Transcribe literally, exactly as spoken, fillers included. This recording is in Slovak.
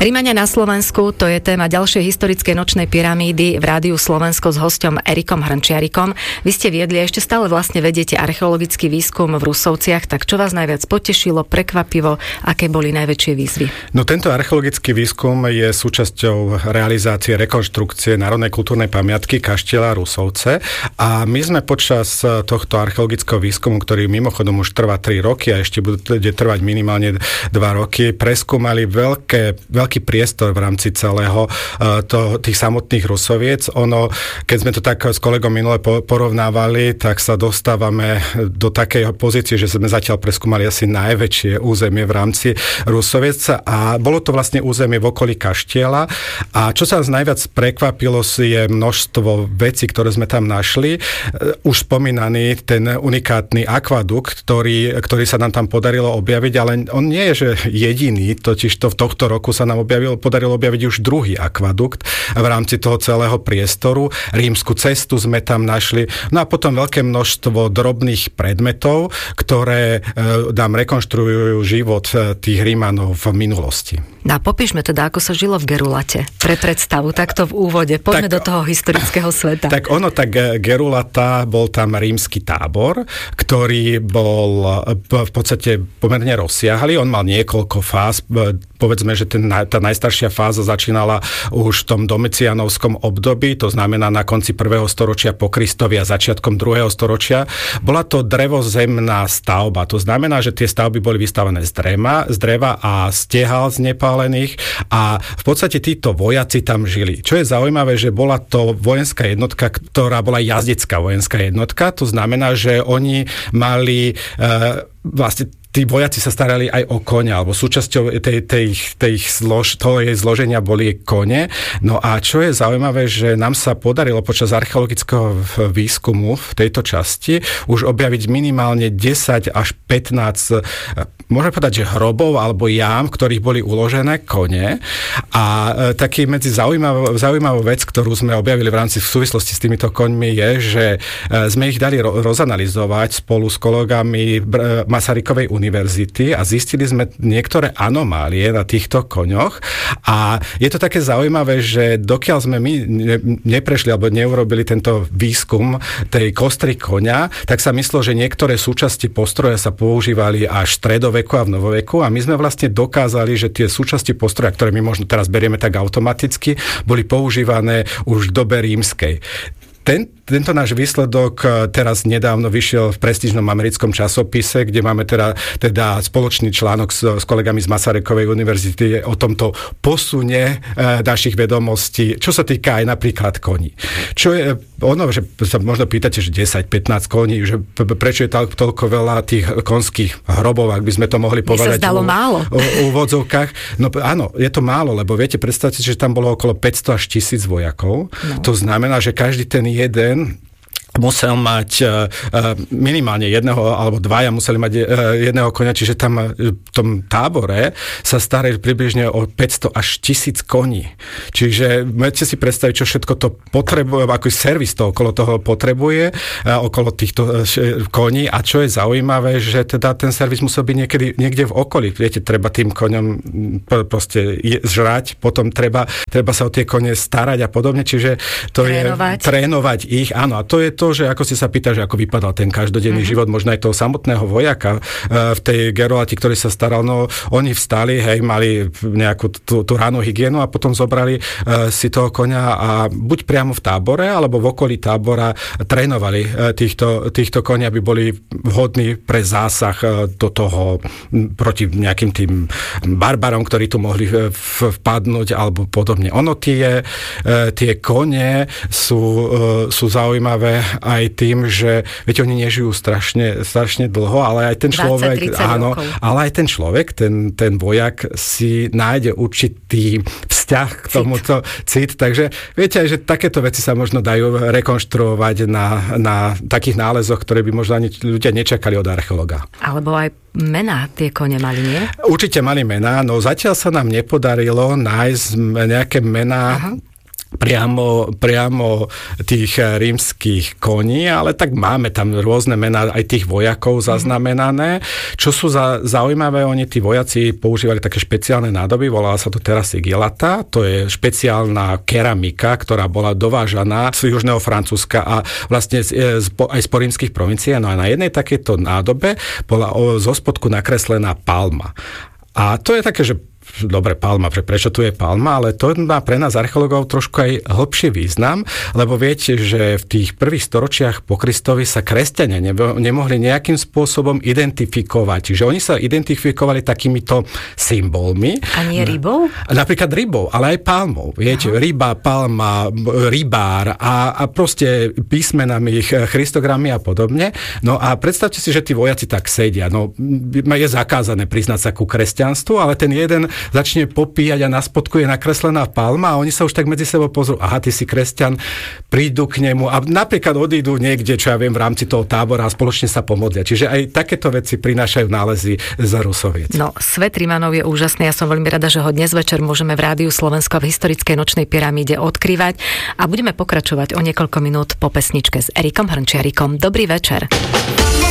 Rimania na Slovensku, to je téma ďalšej historickej nočnej pyramídy v Rádiu Slovensko s hosťom Erikom Hrnčiarikom. Vy ste viedli, ešte stále vlastne vediete archeologický výskum v Rusovciach, tak čo vás najviac potešilo, prekvapivo, aké boli najväčšie výzvy? No tento archeologický výskum je súčasťou realizácie rekonštrukcie národnej kultúrnej pamiatky kaštieľa Rusovce a my sme počas tohto archeologického výskumu, ktorý mimochodom už trvá tri roky a ešte bude trvať minimálne dva roky, preskúmali veľké, veľké priestor v rámci celého to, tých samotných Rusoviec. Ono, keď sme to tak s kolegom minule porovnávali, tak sa dostávame do takej pozície, že sme zatiaľ preskúmali asi najväčšie územie v rámci Rusoviec a bolo to vlastne územie v okolí kaštieľa a čo sa nás najviac prekvapilo je množstvo vecí, ktoré sme tam našli. Už spomínaný ten unikátny akvadukt, ktorý, ktorý sa nám tam podarilo objaviť, ale on nie je že jediný, totiž to v tohto roku sa nám objavil, podarilo objaviť už druhý akvadukt v rámci toho celého priestoru. Rímsku cestu sme tam našli. No a potom veľké množstvo drobných predmetov, ktoré e, nám rekonštruujú život tých Rímanov v minulosti. No a popíšme teda, ako sa žilo v Gerulate. Pre predstavu, takto v úvode. Poďme tak, do toho historického sveta. Tak ono, tak Gerulata, bol tam rímsky tábor, ktorý bol v podstate pomerne rozsiahly. On mal niekoľko fáz. Povedzme, že ten, tá najstaršia fáza začínala už v tom domicianovskom období, to znamená na konci prvého storočia po Kristovi a začiatkom druhého storočia. Bola to drevozemná stavba. To znamená, že tie stavby boli vystavané z dreva, z dreva a stehal z nepálených a v podstate títo vojaci tam žili. Čo je zaujímavé, že bola to vojenská jednotka, ktorá bola jazdecká vojenská jednotka. To znamená, že oni mali e, vlastne tí vojaci sa starali aj o kone, alebo súčasťou tej, tej, tej zlož, toho jej zloženia boli kone. No a čo je zaujímavé, že nám sa podarilo počas archeologického výskumu v tejto časti už objaviť minimálne desať až pätnásť, môžeme povedať, že hrobov alebo jám, v ktorých boli uložené kone. A e, taký medzi zaujímavou, zaujímavou vec, ktorú sme objavili v rámci v súvislosti s týmito koňmi je, že e, sme ich dali ro- rozanalizovať spolu s kolegami Br- Masarykovej univerzity a zistili sme niektoré anomálie na týchto koňoch a je to také zaujímavé, že dokiaľ sme my ne, neprešli alebo neurobili tento výskum tej kostry koňa, tak sa myslelo, že niektoré súčasti postroja sa používali až v stredoveku a v novoveku a my sme vlastne dokázali, že tie súčasti postroja, ktoré my možno teraz berieme tak automaticky, boli používané už v dobe rímskej. Ten, tento náš výsledok teraz nedávno vyšiel v prestížnom americkom časopise, kde máme teda, teda spoločný článok s, s kolegami z Masarykovej univerzity o tomto posune e, našich vedomostí, čo sa týka aj napríklad koní. Čo je ono, že sa možno pýtate, že desať pätnásť koní, že prečo je to, toľko veľa tých konských hrobov, ak by sme to mohli povedať. Mi sa zdalo u, málo. U, u úvodzovkách. No áno, je to málo, lebo viete, predstavte, že tam bolo okolo päťsto až tisíc vojakov. No. To znamená, že každý ten jeden musel mať uh, minimálne jedného, alebo dvaja museli mať uh, jedného konia, čiže tam v tom tábore sa starali približne o päťsto až tisíc koní. Čiže môžete si predstaviť, čo všetko to potrebuje, aký servis to okolo toho potrebuje, uh, okolo týchto uh, koní a čo je zaujímavé, že teda ten servis musel byť niekedy, niekde v okolí. Viete, treba tým koňom proste žrať, potom treba, treba sa o tie kone starať a podobne, čiže to trénovať. je trénovať ich, áno, a to je to, to, že ako si sa pýta, že ako vypadal ten každodenný mm-hmm. život, možno aj toho samotného vojaka v tej Gerulati, ktorý sa staral, no oni vstali, hej, mali nejakú tú, tú ránu hygienu a potom zobrali uh, si toho koňa a buď priamo v tábore, alebo v okolí tábora trénovali uh, týchto, týchto koní, aby boli vhodní pre zásah uh, do toho m, proti nejakým tým barbarom, ktorí tu mohli uh, vpadnúť alebo podobne. Ono tie, uh, tie kone sú, uh, sú zaujímavé aj tým, že viete, oni nežijú strašne, strašne dlho, ale aj ten človek, áno, rokov. ale aj ten človek, ten, ten vojak si nájde určitý vzťah k tomuto cit, takže viete aj, že takéto veci sa možno dajú rekonštruovať na, na takých nálezoch, ktoré by možno ani ľudia nečakali od archeológa. Alebo aj mená tie kone mali, nie? Určite mali mená, no zatiaľ sa nám nepodarilo nájsť nejaké mená. Aha. priamo, priamo tých rímskych koní, ale tak máme tam rôzne mená aj tých vojakov zaznamenané. Čo sú za, zaujímavé, oni tí vojaci používali také špeciálne nádoby, volala sa to teraz sigillata, to je špeciálna keramika, ktorá bola dovážaná z južného Francúzska a vlastne z, z, aj z porímskych provincií. No a na jednej takejto nádobe bola o, zo spodku nakreslená palma. A to je také, že dobre, palma, pre, prečo tu je palma, ale to má pre nás archeológov trošku aj hlbší význam, lebo viete, že v tých prvých storočiach po Kristovi sa kresťania nemohli nejakým spôsobom identifikovať. Čiže oni sa identifikovali takýmito symbolmi. A nie rybou? Napríklad rybou, ale aj palmou. Viete, Aha. ryba, palma, rybár a, a proste písmenami, christogramy a podobne. No a predstavte si, že tí vojaci tak sedia. No, je zakázané priznať sa ku kresťanstvu, ale ten jeden začne popíjať a na spodku je nakreslená palma a oni sa už tak medzi sebou pozrú, aha, ty si kresťan, prídu k nemu a napríklad odídu niekde, čo ja viem, v rámci toho tábora a spoločne sa pomodlia. Čiže aj takéto veci prinášajú nálezy z Rusoviec. No, svet Rimanov je úžasný, ja som veľmi rada, že ho dnes večer môžeme v Rádiu Slovensko v historickej nočnej pyramíde odkrývať a budeme pokračovať o niekoľko minút po pesničke s Erikom Hrnčiarikom. Dobrý večer.